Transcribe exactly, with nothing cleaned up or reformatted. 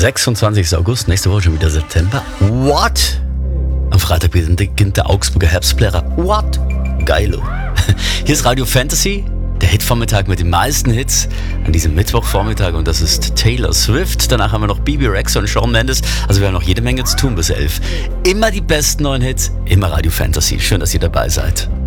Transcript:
sechsundzwanzigster August, nächste Woche schon wieder September. What? Am Freitag beginnt der Augsburger Herbstblärer. What? Geilo. Hier ist Radio Fantasy, der Hitvormittag mit den meisten Hits an diesem Mittwochvormittag, und das ist Taylor Swift. Danach haben wir noch Bibi Rexa und Shawn Mendes. Also wir haben noch jede Menge zu tun bis elf. Immer die besten neuen Hits, immer Radio Fantasy. Schön, dass ihr dabei seid.